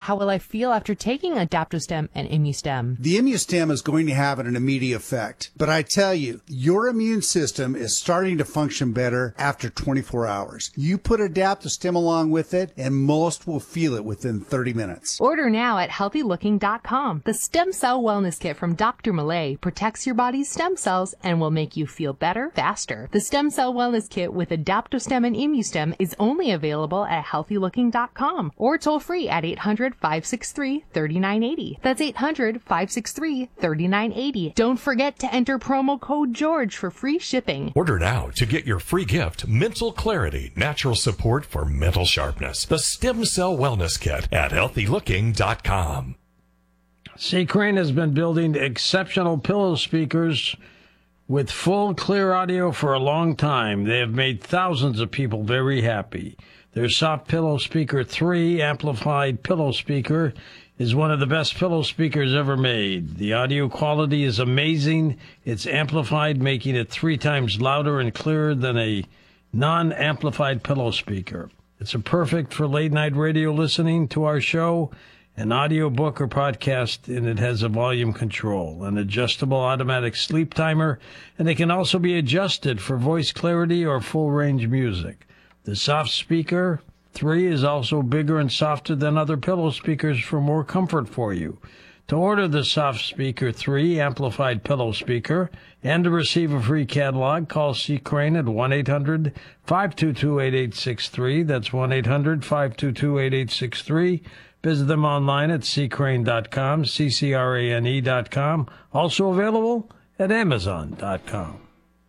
How will I feel after taking Adaptostem and Immustem? The Immustem is going to have an immediate effect. But I tell you, your immune system is starting to function better after 24 hours. You put Adaptostem along with it, and most will feel it within 30 minutes. Order now at healthylooking.com. The Stem Cell Wellness Kit from Dr. Malay protects your body's stem cells and will make you feel better faster. The Stem Cell Wellness Kit with Adaptostem and Immustem is only available at healthylooking.com or toll free at 800-563-3980. That's 800-563-3980. Don't forget to enter promo code GEORGE for free shipping. Order now to get your free gift, Mental Clarity, Natural Support for Mental Sharpness. The Stem Cell Wellness Kit at healthylooking.com. C. Crane has been building exceptional pillow speakers with full, clear audio for a long time. They have made thousands of people very happy. Their Soft Pillow Speaker 3 amplified pillow speaker is one of the best pillow speakers ever made. The audio quality is amazing. It's amplified, making it 3 times louder and clearer than a non-amplified pillow speaker. It's perfect for late-night radio listening to our show, an audio book or podcast, and it has a volume control, an adjustable automatic sleep timer, and it can also be adjusted for voice clarity or full-range music. The Soft Speaker 3 is also bigger and softer than other pillow speakers for more comfort for you. To order the Soft Speaker 3 amplified pillow speaker and to receive a free catalog, call C. Crane at 1-800-522-8863. That's 1-800-522-8863. Visit them online at ccrane.com, ccrane.com. Also available at amazon.com.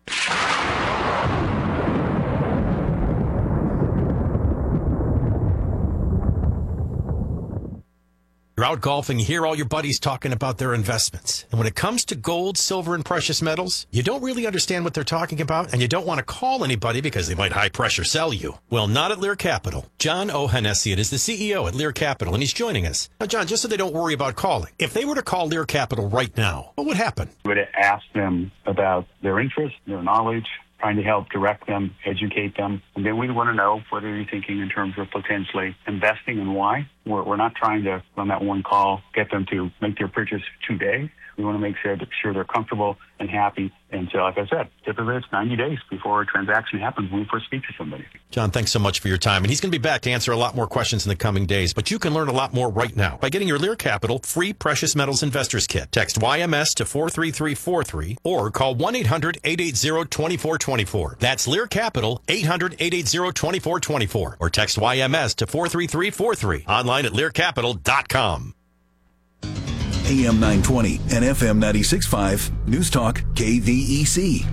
You're out golfing, you hear all your buddies talking about their investments. And when it comes to gold, silver, and precious metals, you don't really understand what they're talking about, and you don't want to call anybody because they might high-pressure sell you. Well, not at Lear Capital. John Ohanessian is the CEO at Lear Capital, and he's joining us. Now, John, just so they don't worry about calling, if they were to call Lear Capital right now, what would happen? We would ask them about their interests, their knowledge, trying to help direct them, educate them. And then we want to know what are you thinking in terms of potentially investing and why. We're not trying to, on that one call, get them to make their purchase today. We want to make sure they're comfortable and happy. And so, like I said, typically it's 90 days before a transaction happens when we first speak to somebody. John, thanks so much for your time. And he's going to be back to answer a lot more questions in the coming days. But you can learn a lot more right now by getting your Lear Capital free Precious Metals Investors Kit. Text YMS to 43343 or call 1-800-880-2424. That's Lear Capital, 800-880-2424. Or text YMS to 43343. Online at learcapital.com. AM 920 and FM 96.5 News Talk KVEC.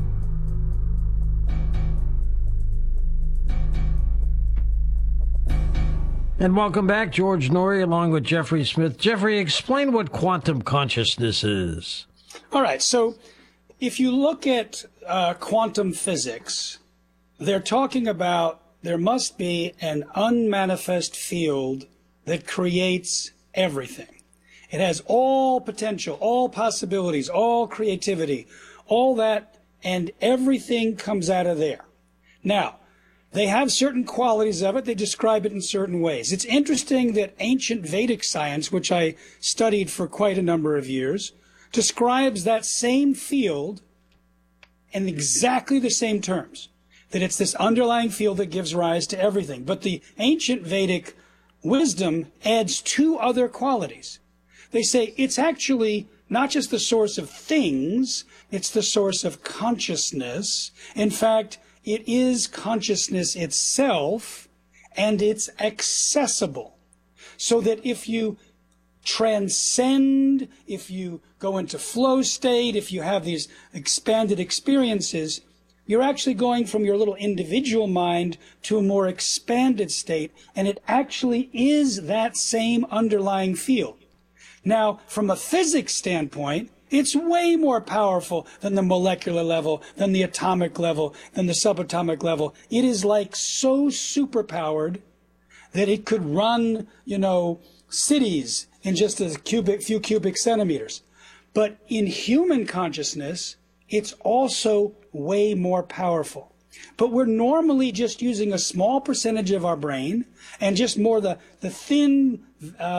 And welcome back, George Noory, along with Jeffrey Smith. Jeffrey, explain what quantum consciousness is. All right, so if you look at quantum physics, they're talking about there must be an unmanifest field that creates everything. It has all potential, all possibilities, all creativity, all that, and everything comes out of there. Now, they have certain qualities of it. They describe it in certain ways. It's interesting that ancient Vedic science, which I studied for quite a number of years, describes that same field in exactly the same terms, that it's this underlying field that gives rise to everything. But the ancient Vedic wisdom adds 2 other qualities. They say it's actually not just the source of things, it's the source of consciousness. In fact, it is consciousness itself, and it's accessible. So that if you transcend, if you go into flow state, if you have these expanded experiences, you're actually going from your little individual mind to a more expanded state, and it actually is that same underlying field. Now, from a physics standpoint, it's way more powerful than the molecular level, than the atomic level, than the subatomic level. It is like so superpowered that it could run, cities in just a few cubic centimeters. But in human consciousness, it's also way more powerful. But we're normally just using a small percentage of our brain and just more the thin